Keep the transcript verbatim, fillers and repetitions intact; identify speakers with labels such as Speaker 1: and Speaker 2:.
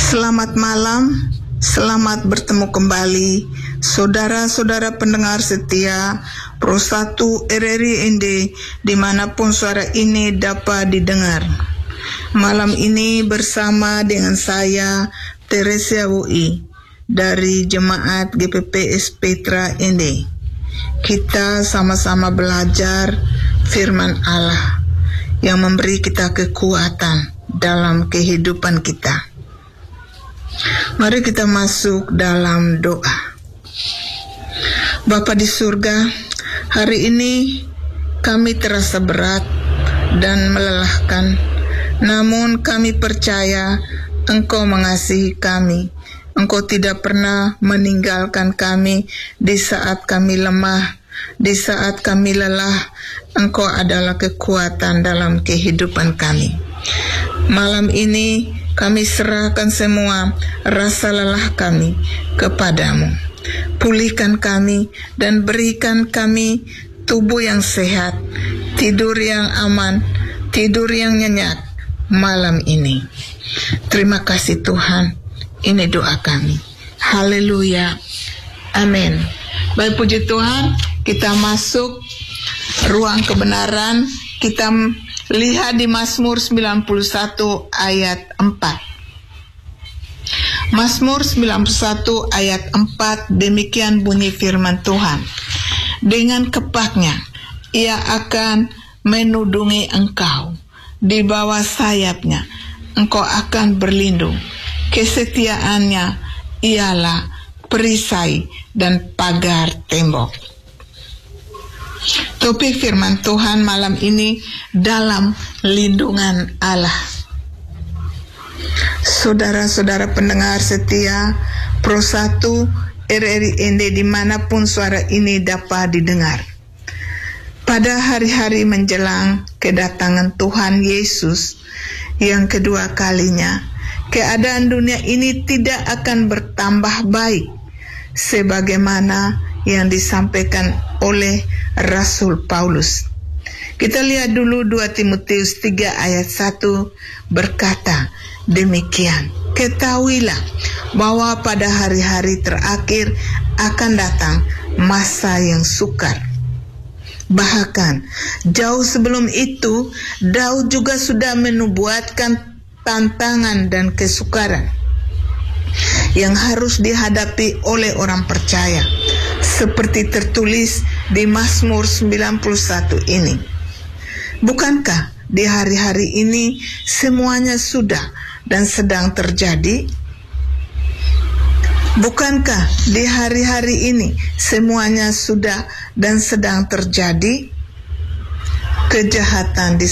Speaker 1: Selamat malam, selamat bertemu kembali saudara-saudara pendengar setia Pro satu R R I N D dimanapun suara ini dapat didengar. Malam ini bersama dengan saya Teresia Woi dari Jemaat G P P S Petra N D. Kita sama-sama belajar firman Allah yang memberi kita kekuatan dalam kehidupan kita. Mari kita masuk dalam doa. Bapa di surga, hari ini kami terasa berat dan melelahkan, namun kami percaya Engkau mengasihi kami. Engkau tidak pernah meninggalkan kami di saat kami lemah, di saat kami lelah. Engkau adalah kekuatan dalam kehidupan kami. Malam ini kami serahkan semua rasa lelah kami kepadamu. Pulihkan kami dan berikan kami tubuh yang sehat, tidur yang aman, tidur yang nyenyak malam ini. Terima kasih Tuhan, ini doa kami. Haleluya, amin. Baik, puji Tuhan, kita masuk ruang kebenaran. Kita lihat di Mazmur sembilan puluh satu ayat empat. Mazmur sembilan puluh satu ayat empat, demikian bunyi firman Tuhan. Dengan kepaknya ia akan menudungi engkau, di bawah sayapnya engkau akan berlindung. Kesetiaannya ialah perisai dan pagar tembok. Topik firman Tuhan malam ini, dalam lindungan Allah. Saudara-saudara pendengar setia Pro satu R R I N D dimanapun suara ini dapat didengar. Pada hari-hari menjelang kedatangan Tuhan Yesus yang kedua kalinya, keadaan dunia ini tidak akan bertambah baik sebagaimana yang disampaikan oleh Rasul Paulus. Kita lihat dulu dua Timotius tiga ayat satu berkata demikian. Ketahuilah bahwa pada hari-hari terakhir akan datang masa yang sukar. Bahkan jauh sebelum itu Daud juga sudah menubuatkan tantangan dan kesukaran yang harus dihadapi oleh orang percaya, seperti tertulis di Mazmur sembilan puluh satu ini. Bukankah di hari-hari ini semuanya sudah dan sedang terjadi? Bukankah di hari-hari ini semuanya sudah dan sedang terjadi? Kejahatan di